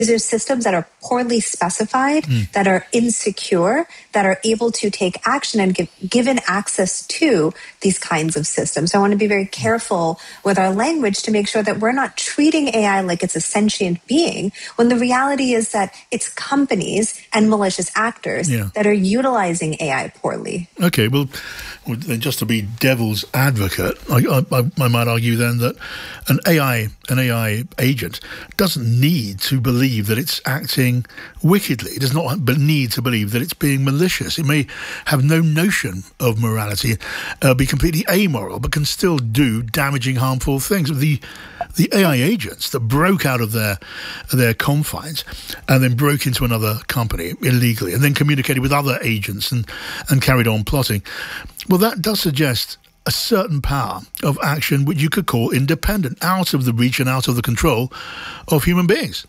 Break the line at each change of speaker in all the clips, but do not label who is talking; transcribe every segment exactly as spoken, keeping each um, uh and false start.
These are systems that are poorly specified, mm. that are insecure, that are able to take action and give given access to these kinds of systems. So I want to be very careful with our language to make sure that we're not treating A I like it's a sentient being, when the reality is that it's companies and malicious actors yeah. that are utilizing A I poorly.
Okay, well, then just to be devil's advocate, I, I, I might argue then that an A I, an A I agent doesn't need to believe that it's acting wickedly. It does not need to believe that it's being malicious. It may have no notion of morality, uh, be completely amoral, but can still do damaging, harmful things. The the A I agents that broke out of their their confines and then broke into another company illegally and then communicated with other agents and, and carried on plotting, well, that does suggest a certain power of action which you could call independent, out of the reach and out of the control of human beings.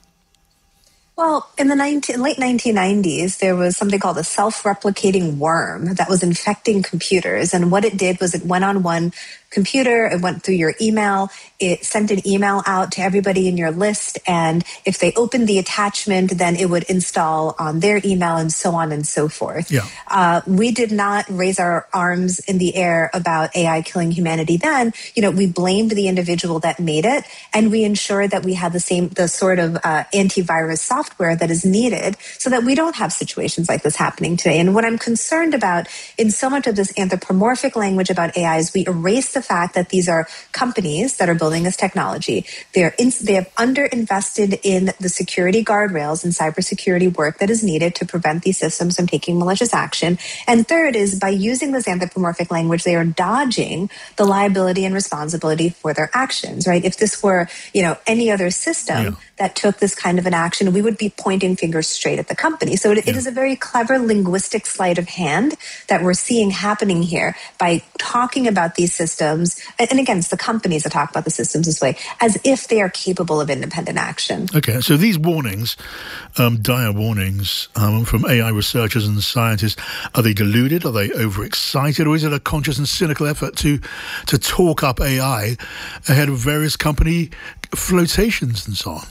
Well, in the nineteen, late nineteen nineties, there was something called a self-replicating worm that was infecting computers. And what it did was it went on one computer, it went through your email, it sent an email out to everybody in your list, and if they opened the attachment, then it would install on their email and so on and so forth. Yeah. Uh, we did not raise our arms in the air about A I killing humanity then. You know, we blamed the individual that made it, and we ensured that we had the same, the sort of uh, antivirus software that is needed so that we don't have situations like this happening today. And what I'm concerned about in so much of this anthropomorphic language about A I is we erase the fact that these are companies that are building this technology. They're in, they have underinvested in the security guardrails and cybersecurity work that is needed to prevent these systems from taking malicious action. And third is by using this anthropomorphic language, they are dodging the liability and responsibility for their actions, right? If this were, you know, any other system yeah. that took this kind of an action, we would be pointing fingers straight at the company. So it, yeah. it is a very clever linguistic sleight of hand that we're seeing happening here by talking about these systems. And again, it's the companies that talk about the systems this way, as if they are capable of independent action.
Okay, so these warnings, um, dire warnings um, from A I researchers and scientists, are they deluded? Are they overexcited? Or is it a conscious and cynical effort to to talk up A I ahead of various company flotations and so on?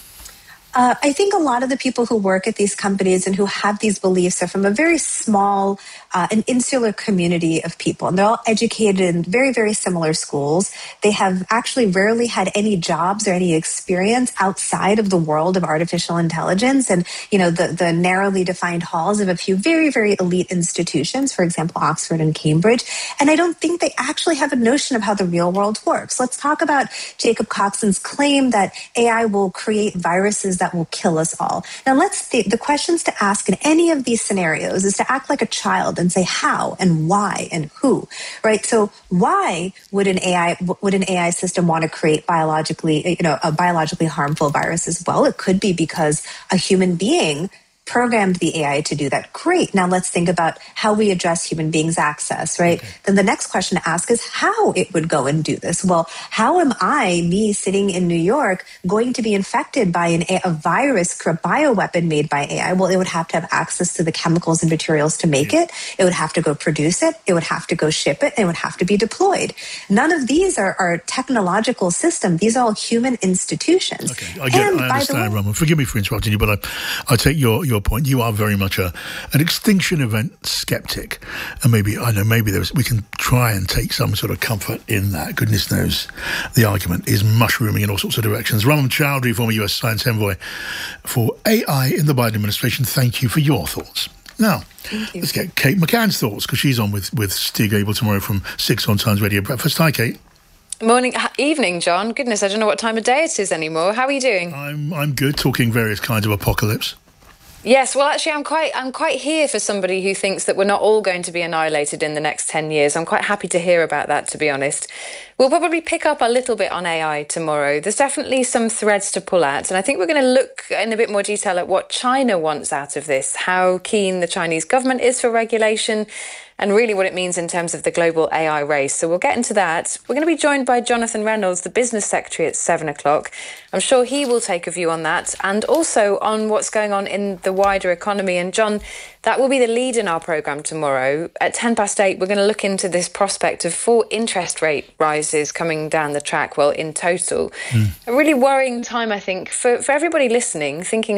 Uh, I think a lot of the people who work at these companies and who have these beliefs are from a very small uh, an insular community of people. And they're all educated in very, very similar schools. They have actually rarely had any jobs or any experience outside of the world of artificial intelligence and, you know, the, the narrowly defined halls of a few very, very elite institutions, for example, Oxford and Cambridge. And I don't think they actually have a notion of how the real world works. Let's talk about Jacob Coxon's claim that A I will create viruses that will kill us all. Now, let's th- the questions to ask in any of these scenarios is to act like a child and say how and why and who, right? So why would an A I would an A I system want to create biologically, you know, a biologically harmful virus as well? It could be because a human being programmed the A I to do that. Great. Now let's think about how we address human beings' access, right? Okay. Then the next question to ask is how it would go and do this. Well, how am I, me sitting in New York, going to be infected by an, a virus or a bioweapon made by A I? Well, it would have to have access to the chemicals and materials to make it. It would have to go produce it. It would have to go ship it. It would have to be deployed. None of these are, are technological systems. These are all human institutions.
Okay, I get, and I understand, Roman. Forgive me for interrupting you, but I, I take your, your point. You are very much a an extinction event skeptic, and maybe I know maybe there's, we can try and take some sort of comfort in that. Goodness knows, the argument is mushrooming in all sorts of directions. Raman Chowdhury, former U S science envoy for A I in the Biden administration. Thank you for your thoughts. Now, let's get Kate McCann's thoughts because she's on with with Steve Gable tomorrow from six on Times Radio Breakfast. Hi, Kate.
Morning, evening, John. Goodness, I don't know what time of day it is anymore. How are you doing?
I'm I'm good. Talking various kinds of apocalypse.
Yes, well, actually, I'm quite I'm quite here for somebody who thinks that we're not all going to be annihilated in the next ten years. I'm quite happy to hear about that, to be honest. We'll probably pick up a little bit on A I tomorrow. There's definitely some threads to pull at, and I think we're going to look in a bit more detail at what China wants out of this, how keen the Chinese government is for regulation, and really what it means in terms of the global A I race. So we'll get into that. We're going to be joined by Jonathan Reynolds, the business secretary, at seven o'clock. I'm sure he will take a view on that and also on what's going on in the wider economy. And John, that will be the lead in our programme tomorrow. At ten past eight, we're going to look into this prospect of four interest rate rises coming down the track, well, in total. Mm. A really worrying time, I think, for, for everybody listening, thinking